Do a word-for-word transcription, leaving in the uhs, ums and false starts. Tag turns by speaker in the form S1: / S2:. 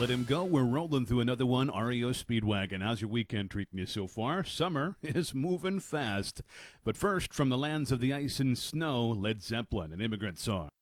S1: let him go. We're rolling through another one. R E O Speedwagon. How's your weekend treating you so far? Summer is moving fast. But first, from the lands of the ice and snow, Led Zeppelin, An Immigrant Song.